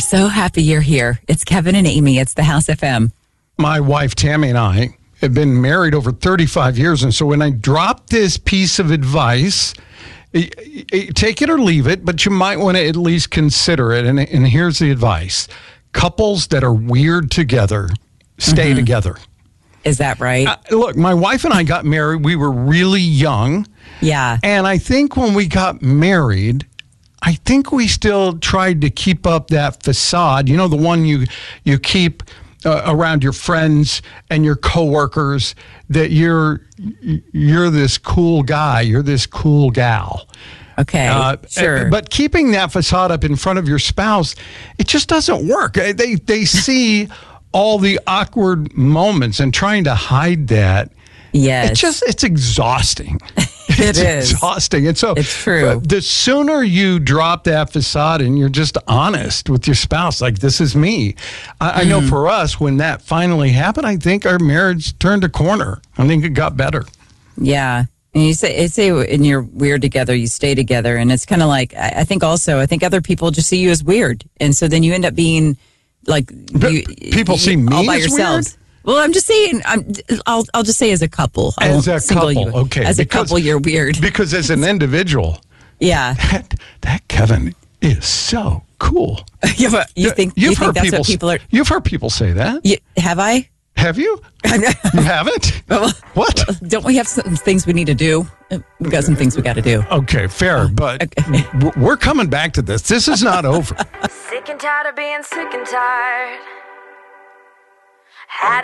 so happy you're here. It's Kevin and Amy. It's the House FM. My wife, Tammy, and I have been married over 35 years. And so when I drop this piece of advice, take it or leave it, but you might want to at least consider it. And here's the advice. Couples that are weird together, stay together. Is that right? Look, my wife and I got married. We were really young. Yeah. And I think when we got married, I think we still tried to keep up that facade. You know, the one you keep around your friends and your coworkers, that you're this cool guy, you're this cool gal. Okay, sure. But keeping that facade up in front of your spouse, it just doesn't work. They see all the awkward moments, and trying to hide that. Yes. It's exhausting. It's exhausting. And so it's true. The sooner you drop that facade and you're just honest with your spouse, like, this is me. I know for us, when that finally happened, I think our marriage turned a corner. I think it got better. Yeah. And you say when you're weird together, you stay together. And it's kind of like, I think other people just see you as weird. And so then you end up being like, people see me all by as yourselves. Weird? Well, I'm just saying, I'll just say as a couple. As a couple, okay. As a couple, you're weird. Because as an individual, yeah, that Kevin is so cool. you think that's what people are? You've heard people say that. Have I? Have you? You haven't? What? Don't we have some things we need to do? We've got some things we got to do. Okay, fair, but we're coming back to this. This is not over. Sick and tired of being sick and tired. Had